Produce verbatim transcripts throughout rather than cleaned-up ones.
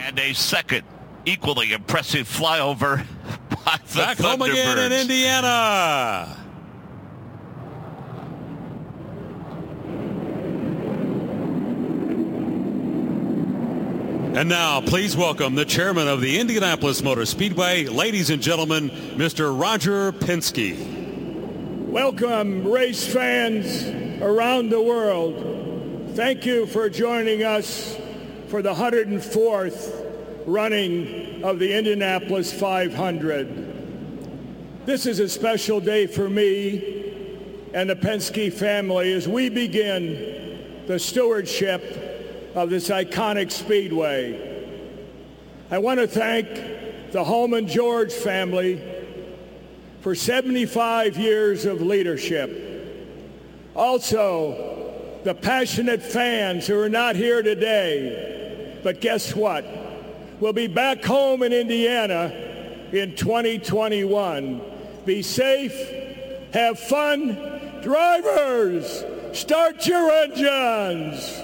And a second equally impressive flyover by the Back home again in Indiana. And now, please welcome the chairman of the Indianapolis Motor Speedway, ladies and gentlemen, Mister Roger Penske. Welcome, race fans around the world. Thank you for joining us for the one hundred fourth running of the Indianapolis five hundred. This is a special day for me and the Penske family as we begin the stewardship of this iconic speedway. I want to thank the Holman George family for seventy-five years of leadership. Also, the passionate fans who are not here today, but guess what? We'll be back home in Indiana in twenty twenty-one. Be safe, have fun. Drivers, start your engines.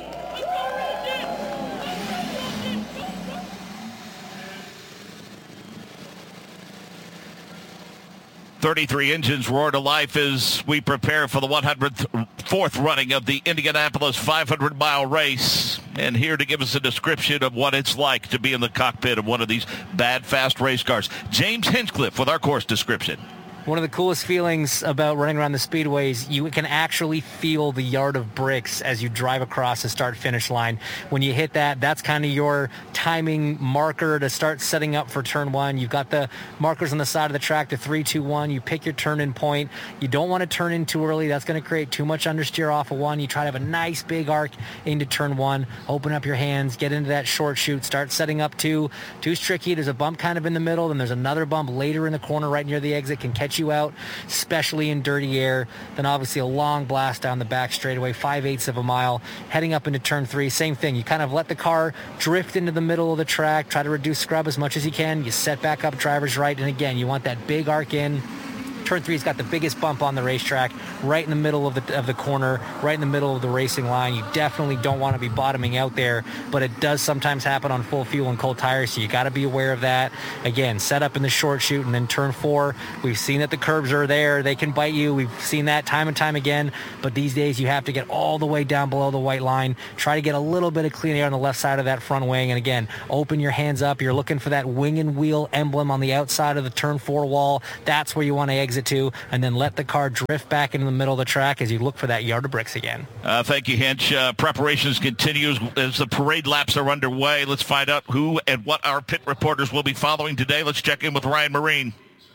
thirty-three engines roar to life as we prepare for the one hundred fourth running of the Indianapolis five hundred mile race. And here to give us a description of what it's like to be in the cockpit of one of these bad, fast race cars, James Hinchcliffe with our course description. One of the coolest feelings about running around the speedways, you can actually feel the yard of bricks as you drive across the start-finish line. When you hit that, that's kind of your timing marker to start setting up for turn one. You've got the markers on the side of the track, the three, two, one. You pick your turn-in point. You don't want to turn in too early. That's going to create too much understeer off of one. You try to have a nice big arc into turn one. Open up your hands, get into that short chute, start setting up two. Two's tricky. There's a bump kind of in the middle, then there's another bump later in the corner right near the exit, can catch you out, especially in dirty air. Then obviously a long blast down the back straightaway, five-eighths of a mile, heading up into turn three. Same thing. You kind of let the car drift into the middle of the track, try to reduce scrub as much as you can. You set back up driver's right, and again, you want that big arc in. Turn three's got the biggest bump on the racetrack, right in the middle of the of the corner, right in the middle of the racing line. You definitely don't want to be bottoming out there, but it does sometimes happen on full fuel and cold tires, so you got to be aware of that. Again, set up in the short chute, and then turn four. We've seen that the curbs are there. They can bite you. We've seen that time and time again, but these days you have to get all the way down below the white line. Try to get a little bit of clean air on the left side of that front wing, and again, open your hands up. You're looking for that wing and wheel emblem on the outside of the turn four wall. That's where you want to exit to, and then let the car drift back into the middle of the track as you look for that yard of bricks again. Uh, thank you, Hinch. Uh, preparations continue as the parade laps are underway. Let's find out who and what our pit reporters will be following today. Let's check in with Ryan Marine.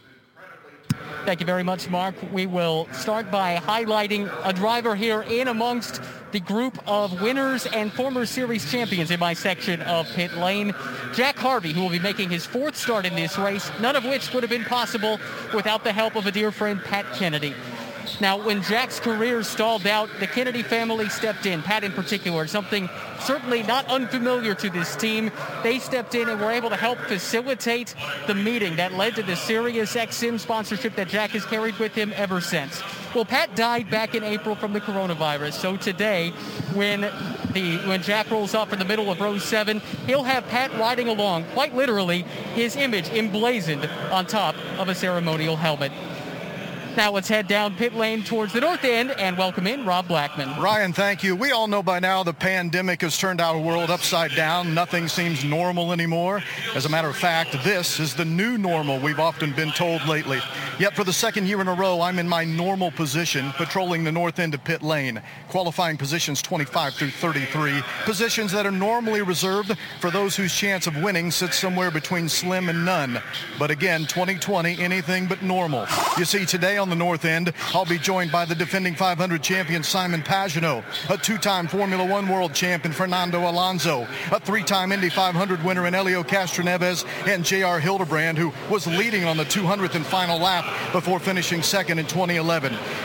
Thank you very much, Mark. We will start by highlighting a driver here in amongst the group of winners and former series champions in my section of pit lane. Jack Harvey, who will be making his fourth start in this race, none of which would have been possible without the help of a dear friend, Pat Kennedy. Now, when Jack's career stalled out, the Kennedy family stepped in, Pat in particular, something certainly not unfamiliar to this team. They stepped in and were able to help facilitate the meeting that led to the Sirius X M sponsorship that Jack has carried with him ever since. Well, Pat died back in April from the coronavirus, so today, when the when Jack rolls off in the middle of row seven, he'll have Pat riding along, quite literally, his image emblazoned on top of a ceremonial helmet. Now let's head down pit lane towards the north end and welcome in Rob Blackman. Ryan, thank you. We all know by now the pandemic has turned our world upside down. Nothing seems normal anymore. As a matter of fact, this is the new normal we've often been told lately. Yet for the second year in a row, I'm in my normal position, patrolling the north end of pit lane, qualifying positions twenty-five through thirty-three, positions that are normally reserved for those whose chance of winning sits somewhere between slim and none. But again, twenty twenty, anything but normal. You see, today on the north end, I'll be joined by the defending five hundred champion Simon Pagenaud, a two-time Formula One world champion Fernando Alonso, a three-time Indy five hundred winner in Helio Castroneves, and J R Hildebrand, who was leading on the two hundredth and final lap before finishing second in twenty eleven.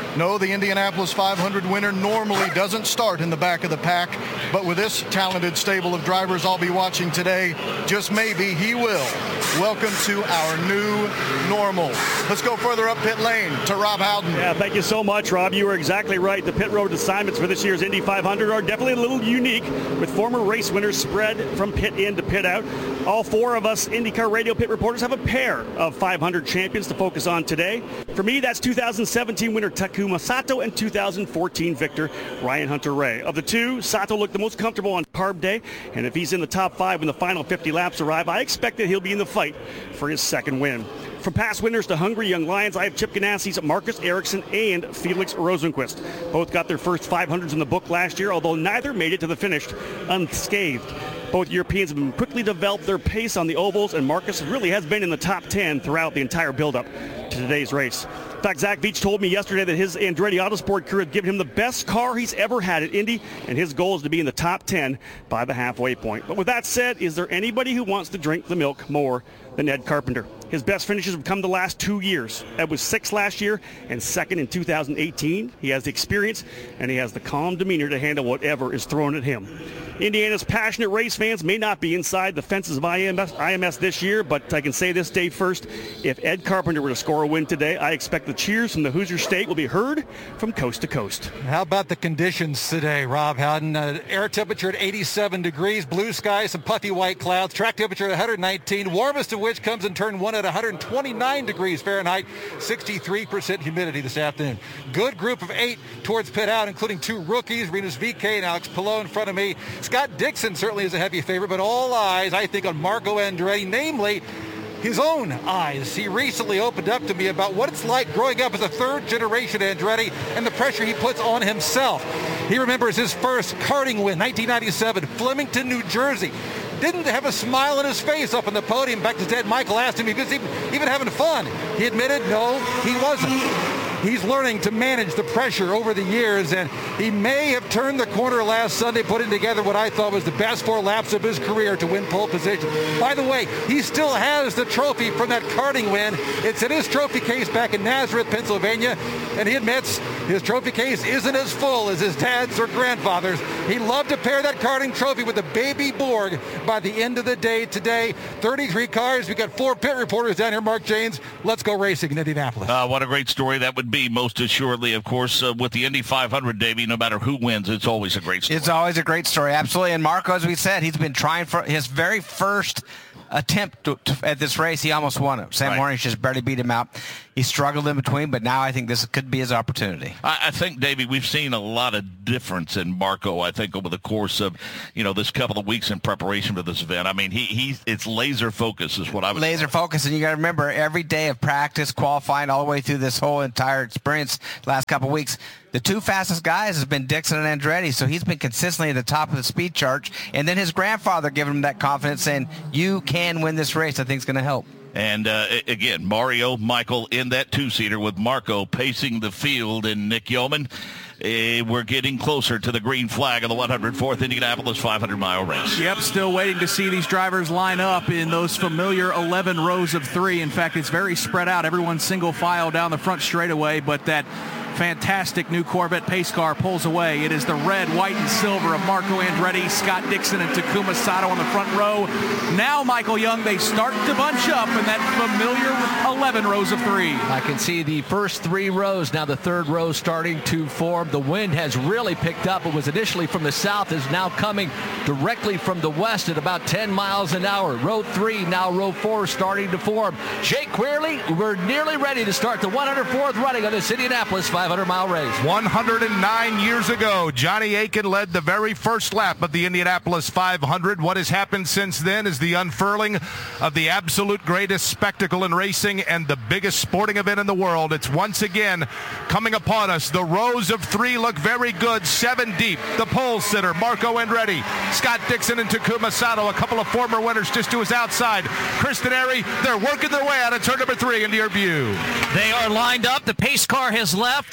No, the Indianapolis five hundred winner normally doesn't start in the back of the pack, but with this talented stable of drivers I'll be watching today, just maybe he will. Welcome to our new normal. Let's go further up pit lane to Rob Howden. Yeah, thank you so much, Rob. You were exactly right. The pit road assignments for this year's Indy five hundred are definitely a little unique, with former race winners spread from pit in to pit out. All four of us IndyCar Radio Pit reporters have a pair of five hundred champions to focus on today. For me, that's two thousand seventeen winner Takuma Sato and two thousand fourteen victor Ryan Hunter-Reay. Of the two, Sato looked the most comfortable on carb day, and if he's in the top five when the final fifty laps arrive, I expect that he'll be in the fight for his second win. From past winners to hungry young lions, I have Chip Ganassi's Marcus Ericsson and Felix Rosenqvist. Both got their first five hundreds in the book last year, although neither made it to the finish unscathed. Both Europeans have been quickly developed their pace on the ovals, and Marcus really has been in the top ten throughout the entire build-up to today's race. In fact, Zach Veach told me yesterday that his Andretti Autosport crew had given him the best car he's ever had at Indy, and his goal is to be in the top ten by the halfway point. But with that said, is there anybody who wants to drink the milk more than Ed Carpenter? His best finishes have come the last two years. Ed was sixth last year and second in two thousand eighteen. He has the experience, and he has the calm demeanor to handle whatever is thrown at him. Indiana's passionate race fans may not be inside the fences of I M S, I M S this year, but I can say this day first, if Ed Carpenter were to score a win today, I expect the cheers from the Hoosier State will be heard from coast to coast. How about the conditions today, Rob Howden? Uh, air temperature at eighty-seven degrees, blue skies, some puffy white clouds, track temperature at one hundred nineteen, warmest of which comes in turn one at one hundred twenty-nine degrees Fahrenheit, sixty-three percent humidity this afternoon. Good group of eight towards pit out, including two rookies, Rinus V K and Alex Palou in front of me. Scott Dixon certainly is a heavy favorite, but all eyes, I think, on Marco Andretti, namely his own eyes. He recently opened up to me about what it's like growing up as a third-generation Andretti and the pressure he puts on himself. He remembers his first karting win, nineteen ninety-seven, Flemington, New Jersey. Didn't have a smile on his face up on the podium. Back to Ted Michael asked him if he was even, even having fun. He admitted, no, he wasn't. He's learning to manage the pressure over the years, and he may have turned the corner last Sunday, putting together what I thought was the best four laps of his career to win pole position. By the way, he still has the trophy from that karting win. It's in his trophy case back in Nazareth, Pennsylvania, and he admits his trophy case isn't as full as his dad's or grandfather's. He loved to pair that karting trophy with a baby Borg by the end of the day today. thirty-three cars. We got four pit reporters down here. Mark Janes, let's go racing in Indianapolis. Uh, what a great story that would be, most assuredly, of course, uh, with the Indy five hundred, Davey. No matter who wins, it's always a great story. It's always a great story, absolutely. And Marco, as we said, he's been trying for his very first attempt to, to, at this race. He almost won it. Sam right. Hornish just barely beat him out. He struggled in between, but now I think this could be his opportunity. I, I think, Davey, we've seen a lot of difference in Marco, I think, over the course of, you know, this couple of weeks in preparation for this event. I mean, he he's it's laser focus is what I would Laser call. focus, and you got to remember, every day of practice, qualifying, all the way through this whole entire experience last couple of weeks, the two fastest guys has been Dixon and Andretti, so he's been consistently at the top of the speed chart. And then his grandfather giving him that confidence, saying, you can win this race. I think it's going to help. And, uh, again, Mario, Michael in that two-seater with Marco pacing the field, and Nick Yeoman. Uh, we're getting closer to the green flag of the one hundred fourth Indianapolis five hundred mile race. Yep, still waiting to see these drivers line up in those familiar eleven rows of three. In fact, it's very spread out. Everyone's single file down the front straightaway, but that fantastic new Corvette pace car pulls away. It is the red, white, and silver of Marco Andretti, Scott Dixon, and Takuma Sato on the front row. Now, Michael Young, they start to bunch up in that familiar eleven rows of three. I can see the first three rows. Now the third row starting to form. The wind has really picked up. It was initially from the south, is now coming directly from the west at about ten miles an hour. Row three, now row four starting to form. Jake Queerly, we're nearly ready to start the one hundred fourth running of this Indianapolis five hundred mile race. one hundred nine years ago, Johnny Aiken led the very first lap of the Indianapolis five hundred. What has happened since then is the unfurling of the absolute greatest spectacle in racing and the biggest sporting event in the world. It's once again coming upon us. The rows of three look very good, seven deep. The pole sitter, Marco Andretti, Scott Dixon, and Takuma Sato, a couple of former winners just to his outside. Kristen Airy, they're working their way out of turn number three into your view. They are lined up. The pace car has left.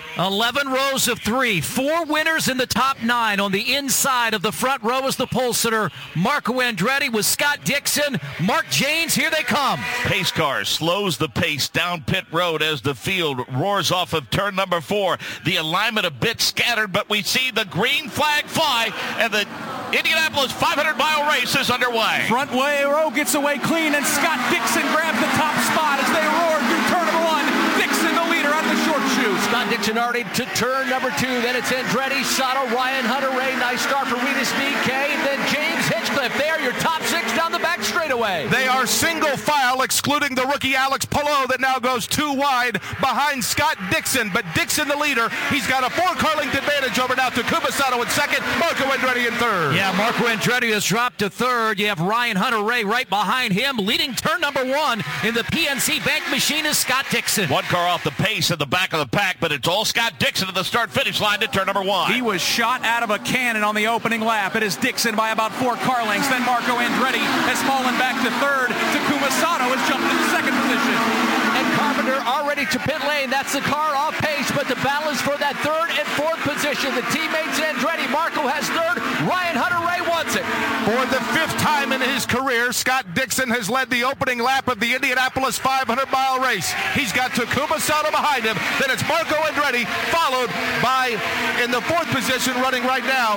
eleven rows of three. Four winners in the top nine. On the inside of the front row is the pole sitter, Marco Andretti with Scott Dixon. Mark Jaynes, here they come. Pace car slows the pace down pit road as the field roars off of turn number four. The alignment a bit scattered, but we see the green flag fly, and the Indianapolis five hundred mile race is underway. Front way row gets away clean, and Scott Dixon grabs the top spot as they roar through turn number one. Dixon, the leader out of the short shoe. Scott Dixon already to turn number two. Then it's Andretti, Sato, Ryan Hunter-Reay. Nice start for Rinus V K. And then James Hinchcliffe. They are your top six down the back straightaway. They are single file, excluding the rookie Alex Palou that now goes two wide behind Scott Dixon. But Dixon, the leader, he's got a four-car length advantage over now Takuma Sato in second, Marco Andretti in third. Yeah, Marco Andretti has dropped to third. You have Ryan Hunter-Reay right behind him. Leading turn number one in the P N C Bank machine is Scott Dixon. One car off the pace at the back of the pack, but it's all Scott Dixon at the start-finish line to turn number one. He was shot out of a cannon on the opening lap. It is Dixon by about four car lengths. Then Marco Andretti has fallen back to third. Takuma Sato has jumped into second position. And Carpenter already to pit lane. That's the car off pace, but the battle is for that third and fourth position. The teammates Andretti. Marco has third. Ryan Hunter-Reay wants it. For the fifth time in his career, Scott Dixon has led the opening lap of the Indianapolis five hundred mile race. He's got Takuma Sato behind him. Then it's Marco Andretti, followed by, in the fourth position, running right now,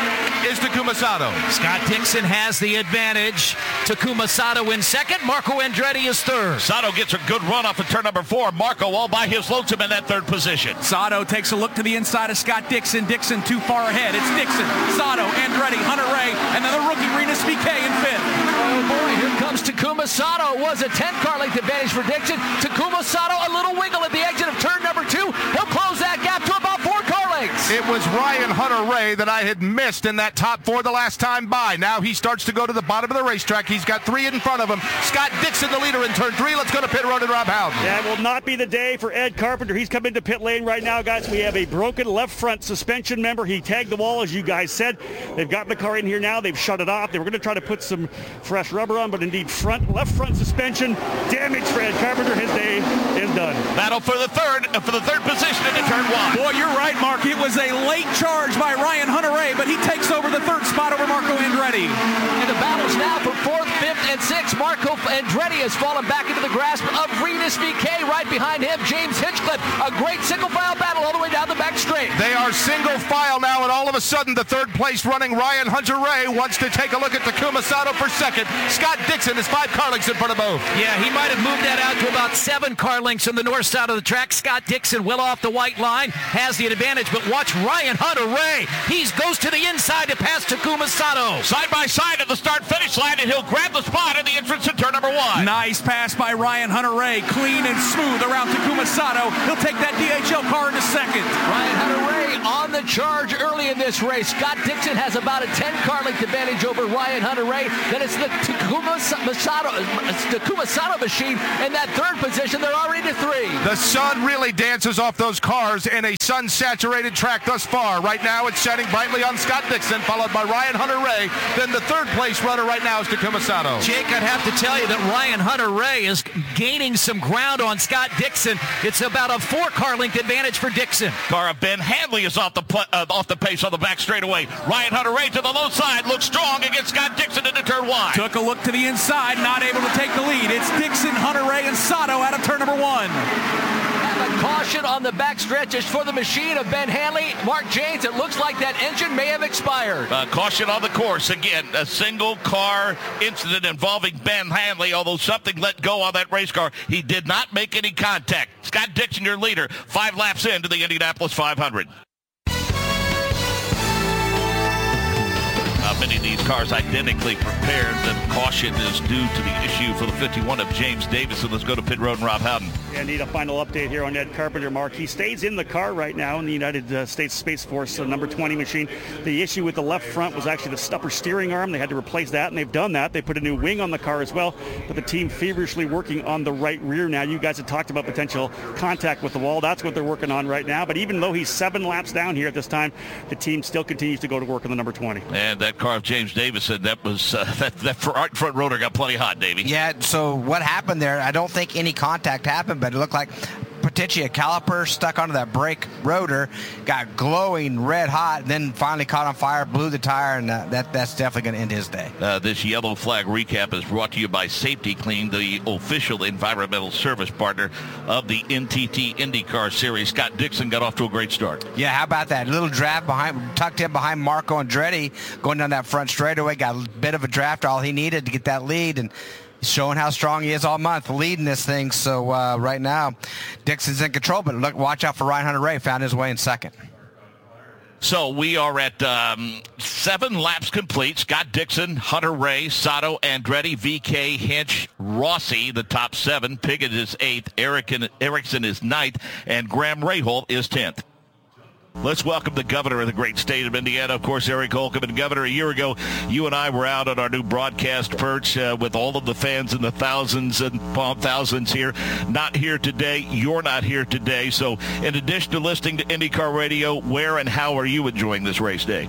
is Takuma Sato. Scott Dixon has the advantage. Takuma Sato in second. Marco Andretti is third. Sato gets a good run off of turn number four. Marco all by his lonesome in that third position. Sato takes a look to the inside of Scott Dixon. Dixon too far ahead. It's Dixon, Sato, Andretti, Hunter-Reay, and then the rookie Rinus V K in fifth. Oh boy, here comes Takuma Sato. It was a ten car length advantage for Dixon. Takuma Sato, a little wiggle at the exit of turn number two. He'll close that gap to about four car lengths. It was Ryan Hunter-Reay that I had missed in that top four the last time by. Now he starts to go to the bottom of the racetrack. He's got three in front of him. Scott Dixon, the leader in turn three. Let's go to pit road and Rob Howden. Yeah, it will not be the day for Ed Carpenter. He's come into pit lane right now, guys. We have a broken left front suspension member. He tagged the wall, as you guys said. They've gotten the car in here now. They've shut it off. They were going to try to put some fresh rubber on, but indeed front left front suspension damage for Ed Carpenter. His day is done. Battle for the third uh, for the third position into turn one. Boy, you're right, Mark. It was a late charge by Ryan Hunter-Reay, but he takes over the third spot over Marco Andretti. And the battle's now for fourth, fifth, and sixth. Marco Andretti has fallen back into the grasp of Rinus V K. Right behind him, James Hinchcliffe. A great single file battle all the way down the back straight. They are single file now, and all of a sudden the third place running Ryan Hunter-Reay wants to take a look at Takuma Sato for second. Scott Dixon is five car lengths in front of both. Yeah, he might have moved that out to about seven car lengths on the north side of the track. Scott Dixon well off the white line, has the advantage, but watch Ryan Hunter-Reay. He goes to the inside to pass Takuma Sato. Side by side at the start-finish line, and he'll grab the spot in the entrance to turn number one. Nice pass by Ryan Hunter-Reay. Clean and smooth around Takuma Sato. He'll take that D H L car into second. Ryan Hunter-Reay on the charge early in this race. Scott Dixon has about a ten car length advantage over Ryan Hunter-Reay. Then it's the Takuma Sato, Takuma Sato machine in that third position. They're already to three. The sun really dances off those cars in a sun-saturated track thus far. Right now it's shining brightly on Scott Dixon, followed by Ryan Hunter-Reay. Then the third place runner right now is Takuma Sato. Jake, I'd have to tell you that Ryan Hunter-Reay is gaining some ground on Scott Dixon. It's about a four car length advantage for Dixon. Car of Ben Hanley is off the pl- uh, off the pace on the back straightaway. Ryan Hunter-Reay to the low side, looks strong against Scott Dixon into turn one. Took a look to the inside, not able to take the lead. It's Dixon, Hunter-Reay, and Sato out of turn number one. And a caution on the back stretch is for the machine of Ben Hanley. Mark Jaynes, it looks like that engine may have expired. Uh, caution on the course. Again, a single car incident involving Ben Hanley, although something let go on that race car. He did not make any contact. Scott Dixon, your leader, five laps into the Indianapolis five hundred. Uh, many of these cars identically prepared. The caution is due to the issue for the fifty-one of James Davison. Let's go to pit road and Rob Howden. Yeah, need a final update here on Ed Carpenter, Mark. He stays in the car right now in the United uh, States Space Force uh, number twenty machine. The issue with the left front was actually the upper steering arm. They had to replace that, and they've done that. They put a new wing on the car as well, but the team feverishly working on the right rear now. You guys have talked about potential contact with the wall. That's what they're working on right now. But even though he's seven laps down here at this time, the team still continues to go to work on the number twenty. And that car of James Davison, that was uh, that, that front rotor got plenty hot, Davey. Yeah, so what happened there, I don't think any contact happened, but it looked like Petitia caliper stuck onto that brake rotor, got glowing red hot, then finally caught on fire, blew the tire, and uh, that that's definitely going to end his day. Uh, this yellow flag recap is brought to you by Safety Clean, the official environmental service partner of the N T T IndyCar Series. Scott Dixon got off to a great start. Yeah, how about that little draft behind, tucked in behind Marco Andretti, going down that front straightaway, got a bit of a draft, all he needed to get that lead, and showing how strong he is all month, leading this thing. So uh, right now, Dixon's in control, but look, watch out for Ryan Hunter-Reay, found his way in second. So we are at um, seven laps complete. Scott Dixon, Hunter-Reay, Sato, Andretti, V K, Hinch, Rossi, the top seven. Piggott is eighth. Ericsson, Ericsson is ninth. And Graham Rahal is tenth. Let's welcome the governor of the great state of Indiana, of course, Eric Holcomb. And Governor, a year ago, you and I were out on our new broadcast perch uh, with all of the fans and the thousands and thousands here. Not here today. You're not here today. So in addition to listening to IndyCar Radio, where and how are you enjoying this race day?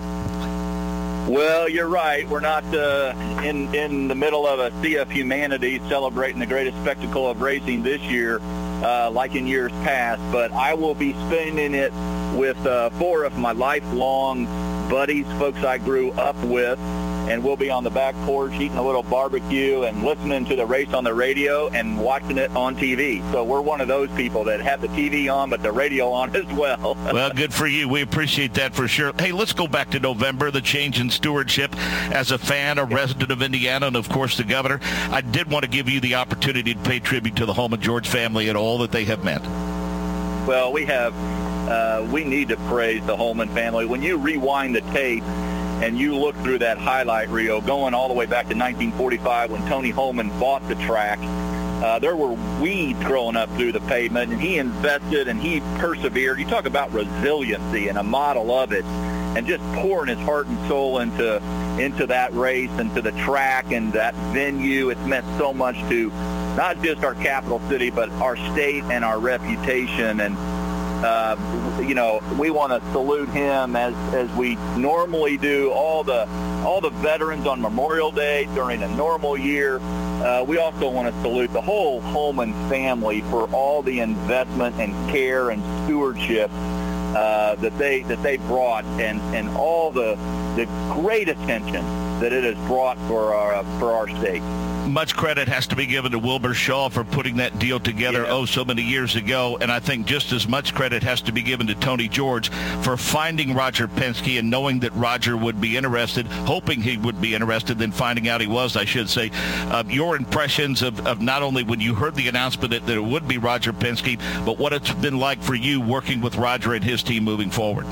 Well, you're right. We're not uh, in, in the middle of a sea of humanity celebrating the greatest spectacle of racing this year uh, like in years past. But I will be spending it with uh, four of my lifelong buddies, folks I grew up with, and we'll be on the back porch eating a little barbecue and listening to the race on the radio and watching it on T V. So we're one of those people that have the T V on but the radio on as well. Well, good for you. We appreciate that for sure. Hey, let's go back to November, the change in stewardship. As a fan, a resident of Indiana, and of course the governor, I did want to give you the opportunity to pay tribute to the Holman George family and all that they have meant. Well, we have, uh, we need to praise the Holman family. When you rewind the tape and you look through that highlight reel going all the way back to nineteen forty-five when Tony Holman bought the track, uh, there were weeds growing up through the pavement, and he invested and he persevered. You talk about resiliency and a model of it, and just pouring his heart and soul into into that race and to the track and that venue. It's meant so much to not just our capital city, but our state and our reputation. And Uh, you know, we want to salute him as, as we normally do all the all the veterans on Memorial Day during a normal year. Uh, we also want to salute the whole Holman family for all the investment and care and stewardship uh, that they that they brought, and, and all the the great attention that it has brought for our uh, for our state. Much credit has to be given to Wilbur Shaw for putting that deal together yeah. oh so many years ago, and I think just as much credit has to be given to Tony George for finding Roger Penske and knowing that Roger would be interested, hoping he would be interested, then finding out he was, I should say. Uh, your impressions of, of not only when you heard the announcement that, that it would be Roger Penske, but what it's been like for you working with Roger and his team moving forward.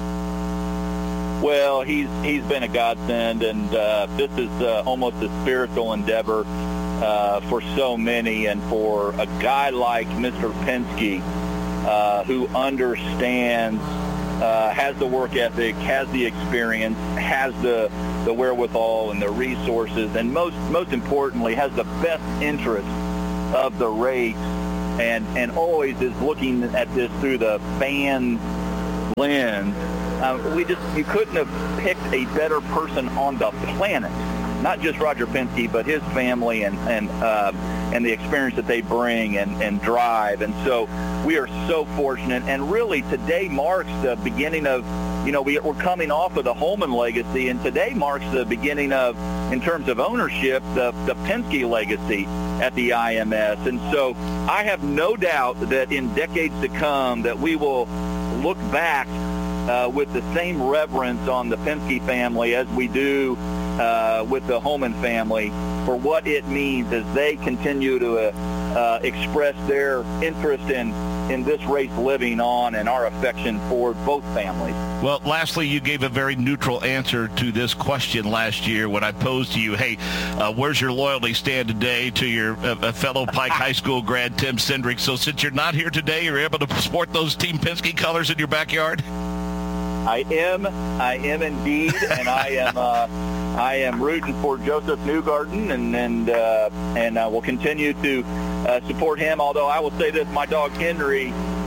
Well, he's he's been a godsend, and uh, this is uh, almost a spiritual endeavor uh, for so many, and for a guy like Mister Penske, uh, who understands, uh, has the work ethic, has the experience, has the the wherewithal and the resources, and most most importantly, has the best interest of the race, and and always is looking at this through the fan lens. Um, we just, you couldn't have picked a better person on the planet, not just Roger Penske, but his family and and uh, and the experience that they bring and, and drive. And so we are so fortunate. And really, today marks the beginning of, you know, we, we're coming off of the Holman legacy, and today marks the beginning of, in terms of ownership, the, the Penske legacy at the I M S. And so I have no doubt that in decades to come that we will look back Uh, with the same reverence on the Penske family as we do uh, with the Holman family for what it means as they continue to uh, uh, express their interest in, in this race living on, and our affection for both families. Well, lastly, you gave a very neutral answer to this question last year when I posed to you, hey, uh, where's your loyalty stand today to your uh, fellow Pike High School grad, Tim Cindric? So since you're not here today, you're able to sport those Team Penske colors in your backyard? I am, I am indeed, and I am, uh, I am rooting for Joseph Newgarden, and and uh, and uh, will continue to uh, support him. Although I will say this, my dog Henry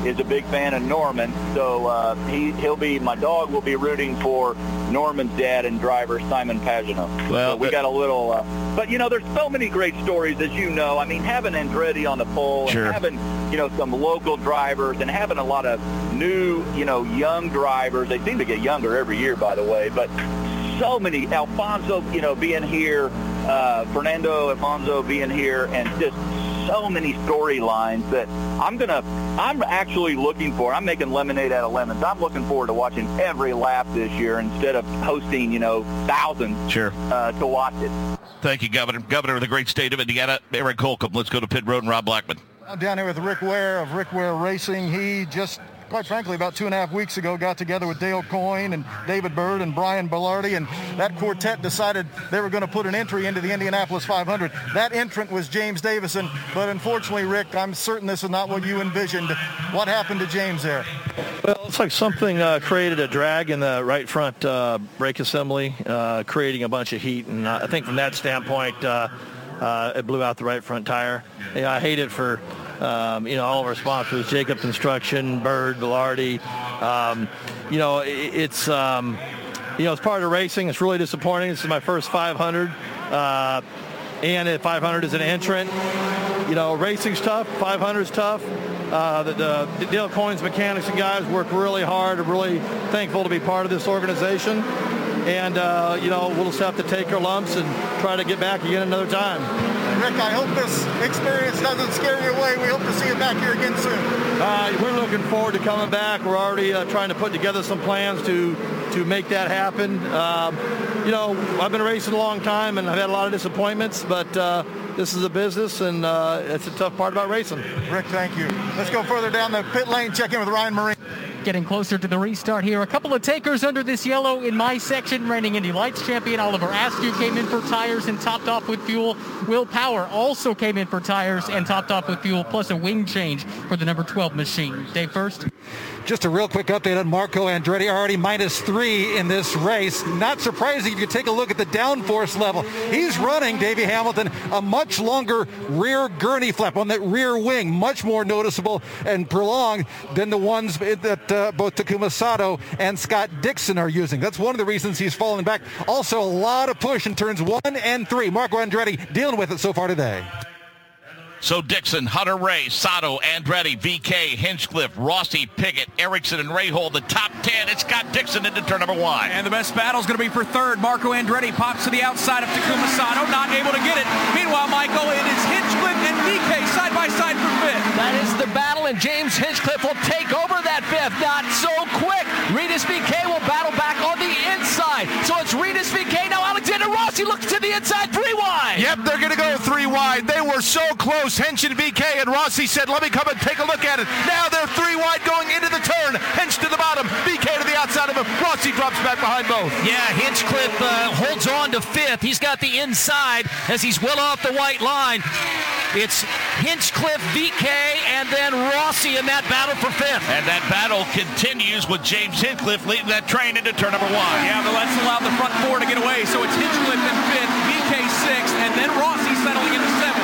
is a big fan of Norman. So uh, he, he'll be, my dog will be rooting for Norman's dad and driver, Simon Pagenaud. Well, so we got a little, uh, but you know, there's so many great stories, as you know. I mean, having Andretti on the pole, sure. and having, you know, some local drivers, and having a lot of new, you know, young drivers. They seem to get younger every year, by the way, but so many, Alfonso, you know, being here, uh, Fernando Alfonso being here, and just so many storylines that I'm going to, I'm actually looking for. I'm making lemonade out of lemons. I'm looking forward to watching every lap this year instead of hosting, you know, thousands sure. uh, to watch it. Thank you, Governor. Governor of the great state of Indiana, Eric Holcomb. Let's go to pit road and Rob Blackman. I'm down here with Rick Ware of Rick Ware Racing. He just, quite frankly, about two and a half weeks ago, got together with Dale Coyne and David Bird and Brian Bellardi, and that quartet decided they were going to put an entry into the Indianapolis five hundred. That entrant was James Davison, but unfortunately, Rick, I'm certain this is not what you envisioned. What happened to James there? Well, it's like something uh, created a drag in the right front uh, brake assembly, uh, creating a bunch of heat, and I think from that standpoint, uh, uh, it blew out the right front tire. Yeah, I hate it for Um, you know, all of our sponsors, Jacob Construction, Bird, Bellardi. Um, you know, it, it's, um, you know, it's part of racing. It's really disappointing. This is my first five hundred. Uh, and at five hundred is an entrant. You know, racing's tough. five hundred's tough. Uh, the, the Dale Coyne's mechanics and guys work really hard. I'm really thankful to be part of this organization. And, uh, you know, we'll just have to take our lumps and try to get back again another time. Rick, I hope this experience doesn't scare you away. We hope to see you back here again soon. Uh, we're looking forward to coming back. We're already uh, trying to put together some plans to to make that happen. Um, you know, I've been racing a long time, and I've had a lot of disappointments, but uh, this is a business, and uh, it's a tough part about racing. Rick, thank you. Let's go further down the pit lane, check in with Ryan Marine. Getting closer to the restart here. A couple of takers under this yellow in my section. Reigning Indy Lights champion Oliver Askew came in for tires and topped off with fuel. Will Power also came in for tires and topped off with fuel, plus a wing change for the number twelve machine. Dave first. Just a real quick update on Marco Andretti, already minus three in this race. Not surprising if you take a look at the downforce level. He's running, Davey Hamilton, a much longer rear gurney flap on that rear wing, much more noticeable and prolonged than the ones that uh, both Takuma Sato and Scott Dixon are using. That's one of the reasons he's falling back. Also, a lot of push in turns one and three. Marco Andretti dealing with it so far today. So Dixon, Hunter Ray, Sato, Andretti, V K, Hinchcliffe, Rossi, Piggott, Erickson, and Rahal, the top ten. It's Scott Dixon into turn number one. And the best battle is going to be for third. Marco Andretti pops to the outside of Takuma Sato, not able to get it. Meanwhile, Michael, it is Hinchcliffe and V K side by side for fifth. That is the battle, and James Hinchcliffe will take over that fifth. Not so quick. Regis V K will battle back on the inside. So it's Regis V K. Now Alexander Rossi looks to the inside, three wide. Yep, they're going to go three wide. They were so close. Hinch and V K, and Rossi said, let me come and take a look at it. Now they're three wide going into the turn. Hinch to the bottom, V K to the outside of him. Rossi drops back behind both. Yeah, Hinchcliffe uh, holds on to fifth. He's got the inside as he's well off the white line. It's Hinchcliffe, V K, and then Rossi in that battle for fifth. And that battle continues with James Hinchcliffe leading that train into turn number one. Yeah, but let's allow the front four to get away. So it's Hinchcliffe in fifth, V K sixth, and then Rossi settling into seventh.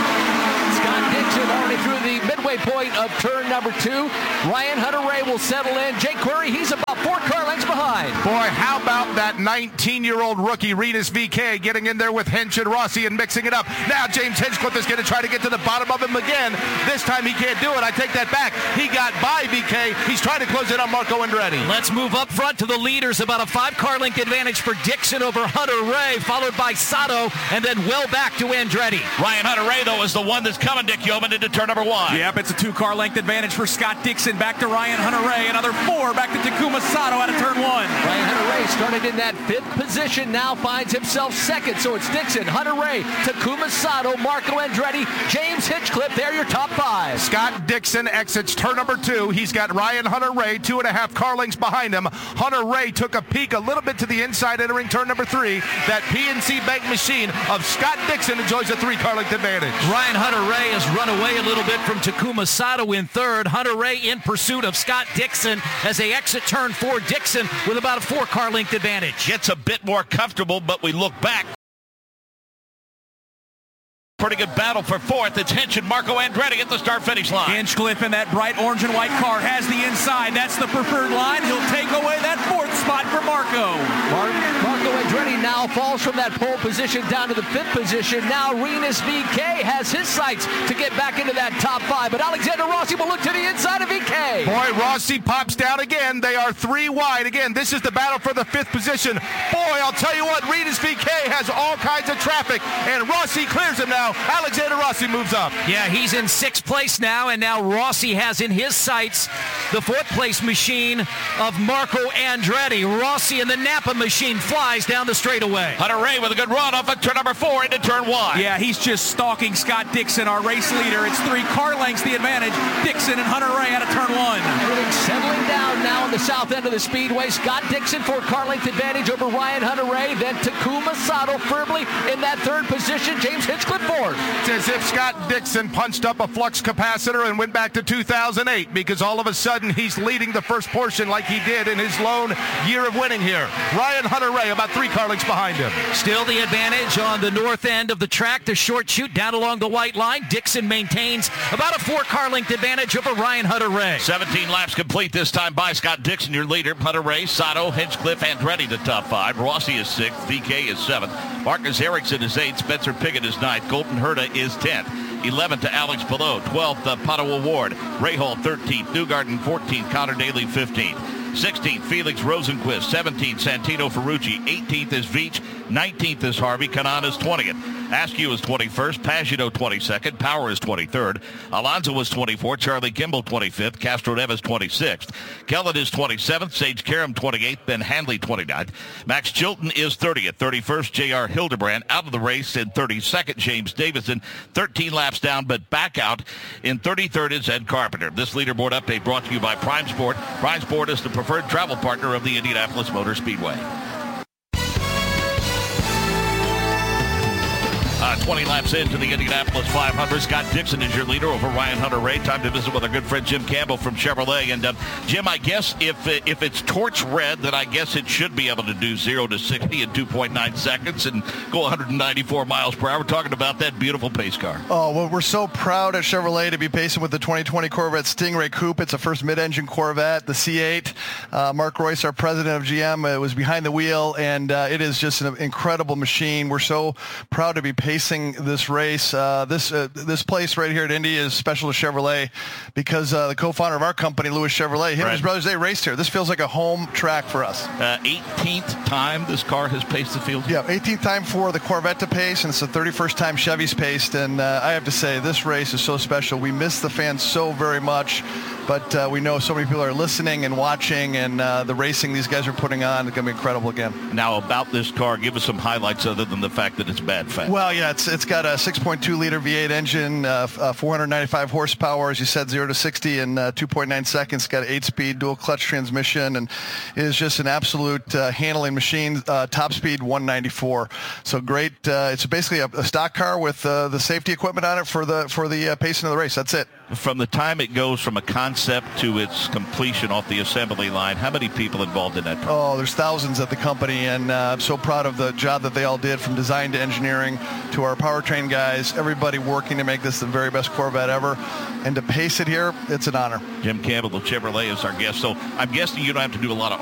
Dixon already through the midway point of turn number two. Ryan Hunter-Reay will settle in. Jake Query, he's about four car lengths behind. Boy, how about that nineteen-year-old rookie, Regis V K, getting in there with Hinch and Rossi and mixing it up. Now James Hinchcliffe is going to try to get to the bottom of him again. This time he can't do it. I take that back. He got by V K. He's trying to close it on Marco Andretti. Let's move up front to the leaders. About a five-car length advantage for Dixon over Hunter-Reay, followed by Sato, and then well back to Andretti. Ryan Hunter-Reay, though, is the one that's coming, Dick Yeoman, into turn number one. Yep, it's a two-car length advantage for Scott Dixon. Back to Ryan Hunter-Reay. Another four back to Takuma Sato out of turn one. Ryan Hunter-Reay started in that fifth position, now finds himself second. So it's Dixon, Hunter-Reay, Takuma Sato, Marco Andretti, James Hinchcliffe. They're your top five. Scott Dixon exits turn number two. He's got Ryan Hunter-Reay two and a half car lengths behind him. Hunter-Reay took a peek a little bit to the inside entering turn number three. That P N C Bank machine of Scott Dixon enjoys a three car length advantage. Ryan Hunter-Reay has run away a little bit from Takuma Sato in third. Hunter-Reay in pursuit of Scott Dixon as they exit turn four. Dixon with about a four car length advantage. Gets a bit more comfortable, but we look back. pretty good battle for fourth. It's Hinch and Marco Andretti at the start-finish line. Hinchcliffe in that bright orange and white car has the inside. That's the preferred line. He'll take away that fourth spot for Marco. Mar- Marco Andretti now falls from that pole position down to the fifth position. Now Rinus V K has his sights to get back into that top five. But Alexander Rossi will look to the inside of V K. Boy, Rossi pops down again. They are three wide. Again, this is the battle for the fifth position. Boy, I'll tell you what, Rinus V K has all kinds of traffic, and Rossi clears him now. Alexander Rossi moves up. Yeah, he's in sixth place now, and now Rossi has in his sights the fourth place machine of Marco Andretti. Rossi in the Napa machine flies down the straightaway. Hunter-Reay with a good run off of turn number four into turn one. Yeah, he's just stalking Scott Dixon, our race leader. It's three car lengths the advantage. Dixon and Hunter-Reay out of turn one. Everything settling down now on the south end of the speedway. Scott Dixon for car length advantage over Ryan Hunter-Reay. Then Takuma Sato firmly in that third position. James Hinchcliffe fourth. It's as if Scott Dixon punched up a flux capacitor and went back to two thousand eight, because all of a sudden he's leading the first portion like he did in his lone year of winning here. Ryan Hunter-Reay about three car lengths behind him. Still the advantage on the north end of the track. The short chute down along the white line. Dixon maintains about a four car length advantage over Ryan Hunter-Reay. seventeen laps complete this time by Scott Dixon, your leader. Hunter-Reay, Sato, Hinchcliffe, Andretti the top five. Rossi is sixth. V K is seventh. Marcus Ericsson is eighth. Spencer Pigot is ninth. Colton Herta is tenth. eleventh to Alex Palou. twelfth to Pato Award. Rahal thirteenth. Newgarden fourteenth. Connor Daly fifteenth. sixteenth, Felix Rosenquist. seventeenth, Santino Ferrucci. eighteenth is Veach. nineteenth is Harvey. Kanaan is twentieth. Askew is twenty-first. Pagino twenty-second. Power is twenty-third. Alonso is twenty-fourth. Charlie Kimball twenty-fifth. Castro Neves twenty-sixth. Kellen is twenty-seventh. Sage Karam twenty-eighth. Ben Hanley twenty-ninth. Max Chilton is thirtieth. thirty-first, J R Hildebrand out of the race in thirty-second. James Davison thirteen laps down, but back out in thirty-third is Ed Carpenter. This leaderboard update brought to you by Prime Sport. Prime Sport is the preferred travel partner of the Indianapolis Motor Speedway. Uh, twenty laps into the Indianapolis five hundred. Scott Dixon is your leader over Ryan Hunter-Reay. Time to visit with our good friend Jim Campbell from Chevrolet. And uh, Jim, I guess if if it's torch red, then I guess it should be able to do zero to sixty in two point nine seconds and go one hundred ninety-four miles per hour. We're talking about that beautiful pace car. Oh, well, we're so proud at Chevrolet to be pacing with the twenty twenty Corvette Stingray Coupe. It's a first mid-engine Corvette, the C eight. Uh, Mark Royce, our president of G M, uh, was behind the wheel, and uh, it is just an incredible machine. We're so proud to be pacing this race. Uh, this uh, this place right here at Indy is special to Chevrolet because uh, the co-founder of our company, Louis Chevrolet, him right. and his brothers, they raced here. This feels like a home track for us. Uh, eighteenth time this car has paced the field? Yeah, eighteenth time for the Corvette to pace, and it's the thirty-first time Chevy's paced. And uh, I have to say, this race is so special. We miss the fans so very much, but uh, we know so many people are listening and watching, and uh, the racing these guys are putting on is going to be incredible again. Now, about this car, give us some highlights other than the fact that it's bad fat. Well, yeah, it's it's got a six point two liter V eight engine, uh, uh, four hundred ninety-five horsepower, as you said, zero to sixty in uh, two point nine seconds. Got an eight-speed dual clutch transmission, and is just an absolute uh, handling machine. Uh, top speed one ninety-four. So great. Uh, it's basically a, a stock car with uh, the safety equipment on it for the for the uh, pacing of the race. That's it. From the time it goes from a concept to its completion off the assembly line, how many people involved in that? Oh, there's thousands at the company, and uh, I'm so proud of the job that they all did, from design to engineering to our powertrain guys, everybody working to make this the very best Corvette ever. And to pace it here, it's an honor. Jim Campbell of Chevrolet is our guest. So I'm guessing you don't have to do a lot of